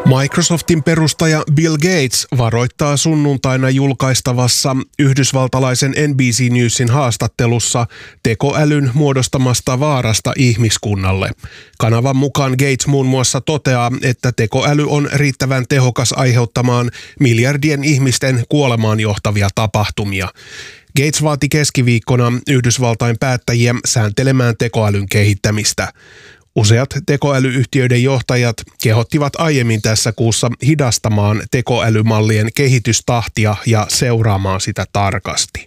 Microsoftin perustaja Bill Gates varoittaa sunnuntaina julkaistavassa yhdysvaltalaisen NBC Newsin haastattelussa tekoälyn muodostamasta vaarasta ihmiskunnalle. Kanavan mukaan Gates muun muassa toteaa, että tekoäly on riittävän tehokas aiheuttamaan miljardien ihmisten kuolemaan johtavia tapahtumia. Gates vaati keskiviikkona Yhdysvaltain päättäjiä sääntelemään tekoälyn kehittämistä. Useat tekoälyyhtiöiden johtajat kehottivat aiemmin tässä kuussa hidastamaan tekoälymallien kehitystahtia ja seuraamaan sitä tarkasti.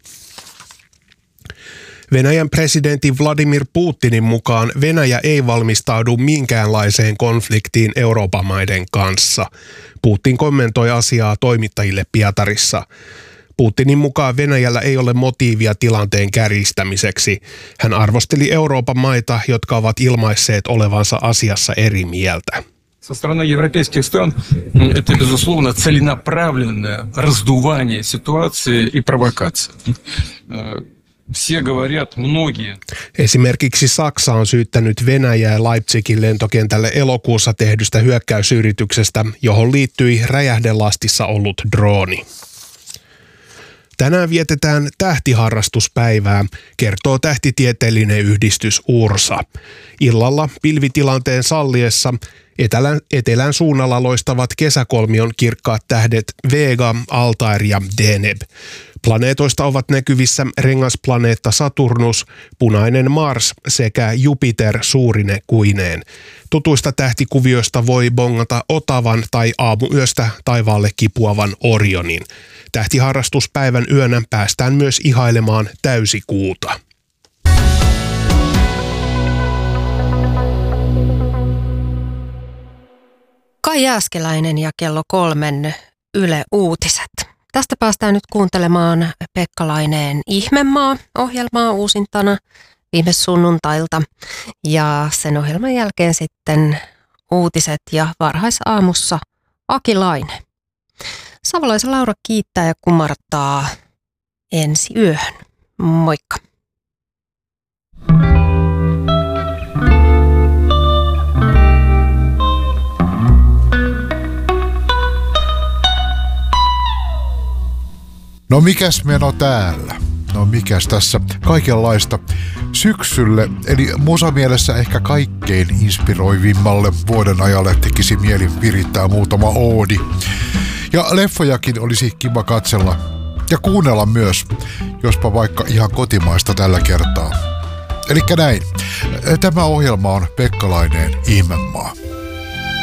Venäjän presidentti Vladimir Putinin mukaan Venäjä ei valmistaudu minkäänlaiseen konfliktiin Euroopan maiden kanssa. Putin kommentoi asiaa toimittajille Pietarissa. Putinin mukaan Venäjällä ei ole motiivia tilanteen kärjistämiseksi. Hän arvosteli Euroopan maita, jotka ovat ilmaisseet olevansa asiassa eri mieltä. Со стороны европейских стран это, безусловно, целенаправленное раздувание ситуации и провокация. Все говорят, многие. Esimerkiksi Saksa on syyttänyt Venäjää Leipzigin lentokentälle elokuussa tehdystä hyökkäysyrityksestä, johon liittyi räjähdelastissa ollut drooni. Tänään vietetään tähtiharrastuspäivää, kertoo tähtitieteellinen yhdistys URSA. Illalla pilvitilanteen salliessa etelän suunnalla loistavat kesäkolmion kirkkaat tähdet Vega, Altair ja Deneb. Planeetoista ovat näkyvissä rengasplaneetta Saturnus, punainen Mars sekä Jupiter suurine kuineen. Tutuista tähtikuvioista voi bongata Otavan tai aamuyöstä taivaalle kipuavan Orionin. Tähtiharrastuspäivän yönä päästään myös ihailemaan täysikuuta. Kai Jääskeläinen ja kello 3 Yle Uutiset. Tästä päästään nyt kuuntelemaan Pekka Laineen Ihmemaa-ohjelmaa uusintana viime sunnuntailta. Ja sen ohjelman jälkeen sitten uutiset ja varhaisaamussa Aki Laine. Savolaisen Laura kiittää ja kumartaa ensi yöhön. Moikka! No mikäs meno täällä? No mikäs tässä kaikenlaista syksylle, eli musamielessä ehkä kaikkein inspiroivimmalle vuoden ajalle tekisi mieli virittää muutama oodi. Ja leffojakin olisi kiva katsella ja kuunnella myös, jospa vaikka ihan kotimaista tällä kertaa. Elikkä näin, tämä ohjelma on Pekka Laineen Ihmemaa.